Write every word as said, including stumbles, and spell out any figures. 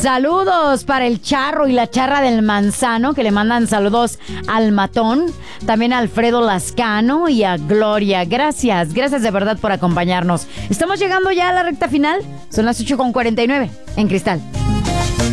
Saludos para el Charro y la Charra del Manzano, que le mandan saludos al Matón, también a Alfredo Lascano y a Gloria. Gracias, gracias de verdad por acompañarnos. Estamos llegando ya a la recta final. Son las ocho con cuarenta y nueve en Cristal.